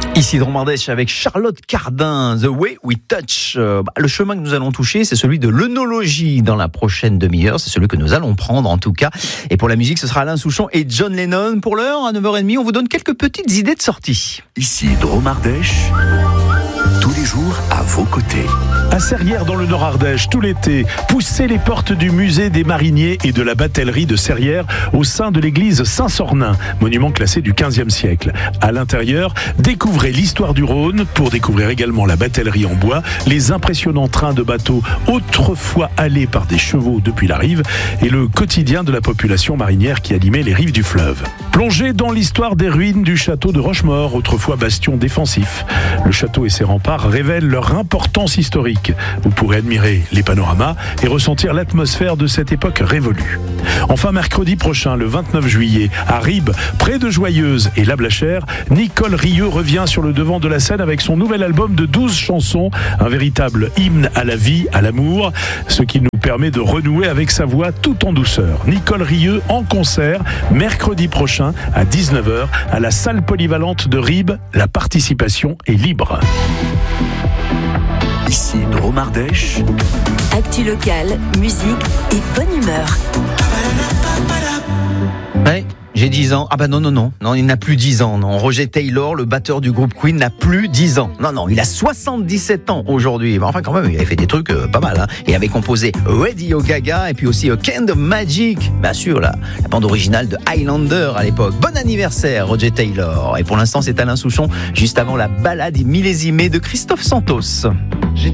Ici Dromardèche avec Charlotte Cardin, The Way We Touch. Le chemin que nous allons toucher, c'est celui de l'œnologie dans la prochaine demi-heure. C'est celui que nous allons prendre en tout cas. Et pour la musique, ce sera Alain Souchon et John Lennon. Pour l'heure, à 9h30, on vous donne quelques petites idées de sortie. Ici Dromardèche, tous les jours à vos côtés. À Serrières dans le Nord-Ardèche, tout l'été, poussez les portes du musée des mariniers et de la batellerie de Serrières au sein de l'église Saint-Sornin, monument classé du XVe siècle. À l'intérieur, découvrez l'histoire du Rhône pour découvrir également la batellerie en bois, les impressionnants trains de bateaux autrefois halés par des chevaux depuis la rive et le quotidien de la population marinière qui animait les rives du fleuve. Plongez dans l'histoire des ruines du château de Rochemaure, autrefois bastion défensif. Le château et ses remparts révèlent leur importance historique. Vous pourrez admirer les panoramas et ressentir l'atmosphère de cette époque révolue. Enfin, mercredi prochain, le 29 juillet, à Ribes, près de Joyeuse et La Blachère, Nicole Rieu revient sur le devant de la scène avec son nouvel album de 12 chansons, un véritable hymne à la vie, à l'amour, ce qui nous permet de renouer avec sa voix tout en douceur. Nicole Rieu en concert, mercredi prochain à 19h, à la salle polyvalente de Ribes. La participation est libre. Ici Dromardèche. Actu locale, musique et bonne humeur. Ouais, j'ai 10 ans. Ah bah non, il n'a plus 10 ans. Non, Roger Taylor, le batteur du groupe Queen, n'a plus 10 ans. Non, il a 77 ans aujourd'hui. Enfin, quand même, il avait fait des trucs pas mal. Hein. Il avait composé Radio Gaga et puis aussi Kind of Magic. Bien sûr, la bande originale de Highlander à l'époque. Bon anniversaire, Roger Taylor. Et pour l'instant, c'est Alain Souchon, juste avant la balade millésimée de Christophe Santos.